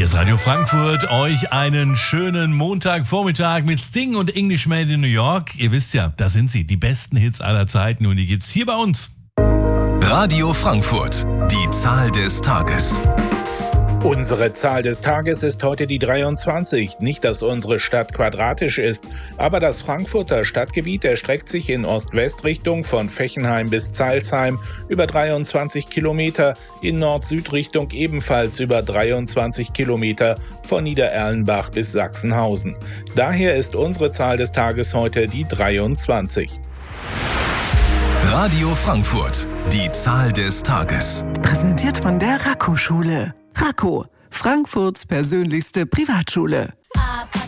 Hier ist Radio Frankfurt. Euch einen schönen Montagvormittag mit Sting und English Made in New York. Ihr wisst ja, das sind sie, die besten Hits aller Zeiten und die gibt's hier bei uns. Radio Frankfurt, die Zahl des Tages. Unsere Zahl des Tages ist heute die 23. Nicht, dass unsere Stadt quadratisch ist, aber das Frankfurter Stadtgebiet erstreckt sich in Ost-West-Richtung von Fechenheim bis Zeilsheim über 23 Kilometer, in Nord-Süd-Richtung ebenfalls über 23 Kilometer von Niedererlenbach bis Sachsenhausen. Daher ist unsere Zahl des Tages heute die 23. Radio Frankfurt, die Zahl des Tages. Präsentiert von der Racco-Schule. Racco, Frankfurts persönlichste Privatschule.